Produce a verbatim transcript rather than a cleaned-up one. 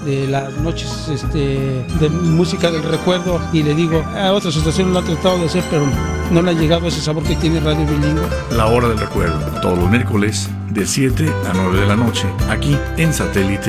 de las noches este, de música del recuerdo, y le digo, a otras estaciones lo han tratado de hacer, pero no le ha llegado ese sabor que tiene Radio Bilingüe. La Hora del Recuerdo, todos los miércoles de siete a nueve de la noche, aquí en Satélite.